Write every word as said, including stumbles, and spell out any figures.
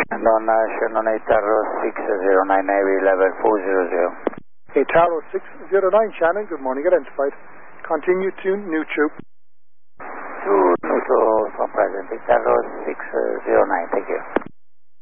And on uh, Shannon eight Tower six zero nine, Navy level four zero zero. eight Tower six zero nine, Shannon, good morning, identified. Continue to neutral. To neutral from present, eight Tower six zero nine, thank you.